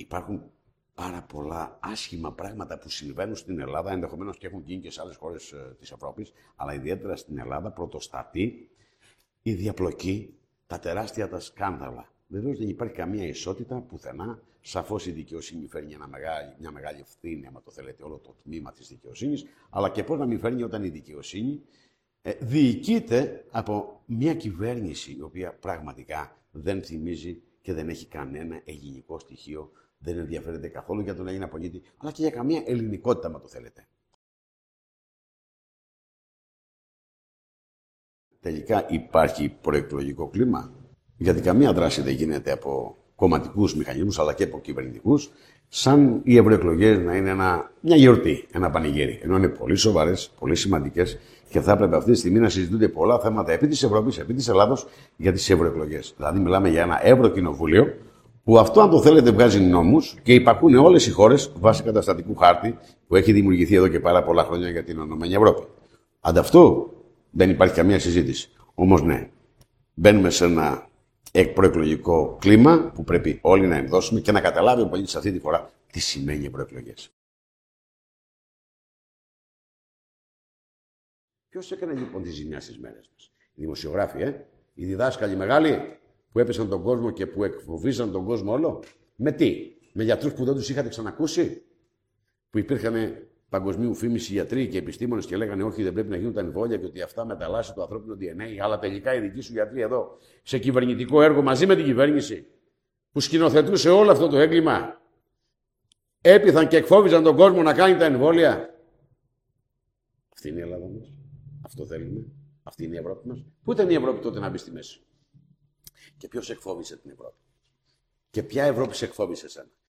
υπάρχουν πάρα πολλά άσχημα πράγματα που συμβαίνουν στην Ελλάδα, ενδεχομένως και έχουν γίνει και σε άλλες χώρες της Ευρώπης, αλλά ιδιαίτερα στην Ελλάδα πρωτοστατεί η διαπλοκή, τα τεράστια τα σκάνδαλα. Βεβαίως δεν υπάρχει καμία ισότητα πουθενά. Σαφώς η δικαιοσύνη φέρνει μια μεγάλη ευθύνη, άμα το θέλετε, όλο το τμήμα της δικαιοσύνης, αλλά και πώς να μην φέρνει όταν η δικαιοσύνη διοικείται από μια κυβέρνηση η οποία πραγματικά δεν θυμίζει και δεν έχει κανένα ελληνικό στοιχείο, δεν ενδιαφέρεται καθόλου για τον Έλληνα πολίτη, αλλά και για καμία ελληνικότητα, άμα το θέλετε. Τελικά υπάρχει προεκλογικό κλίμα, γιατί καμία δράση δεν γίνεται από κομματικούς μηχανισμούς, αλλά και από κυβερνητικούς, σαν οι ευρωεκλογές να είναι μια γιορτή, ένα πανηγύρι. Ενώ είναι πολύ σοβαρές, πολύ σημαντικές και θα έπρεπε αυτή τη στιγμή να συζητούνται πολλά θέματα επί της Ευρώπης, επί της Ελλάδος για τις ευρωεκλογές. Δηλαδή, μιλάμε για ένα Ευρωκοινοβούλιο που αυτό, αν το θέλετε, βγάζει νόμους και υπακούν όλες οι χώρες βάσει καταστατικού χάρτη που έχει δημιουργηθεί εδώ και πάρα πολλά χρόνια για την Ενωμένη Ευρώπη. Ανταυτού δεν υπάρχει καμία συζήτηση. Όμως, ναι, μπαίνουμε σε ένα προεκλογικό κλίμα που πρέπει όλοι να ενδώσουμε και να καταλάβει ο πολίτης αυτή τη φορά τι σημαίνει προεκλογές. Ποιος έκανε λοιπόν τη ζημιά στις μέρες μας? Οι δημοσιογράφοι, οι διδάσκαλοι μεγάλοι που έπεσαν τον κόσμο και που εκφοβίζαν τον κόσμο όλο. Με τι? Με γιατρούς που δεν τους είχατε ξανακούσει? Που υπήρχαν παγκοσμίου φήμηση γιατροί και επιστήμονες και λέγανε όχι, δεν πρέπει να γίνουν τα εμβόλια και ότι αυτά μεταλλάσσουν το ανθρώπινο DNA. Αλλά τελικά οι δικοί σου γιατροί εδώ, σε κυβερνητικό έργο μαζί με την κυβέρνηση, που σκηνοθετούσε όλο αυτό το έγκλημα, έπειθαν και εκφόβιζαν τον κόσμο να κάνει τα εμβόλια. Αυτή είναι η Ελλάδα μας. Αυτό θέλουμε. Αυτή είναι η Ευρώπη μας. Πού ήταν η Ευρώπη τότε να μπει στη μέση? Και ποιος εκφόβησε την Ευρώπη? Και ποια Ευρώπη σε εκφόβησε εσένα?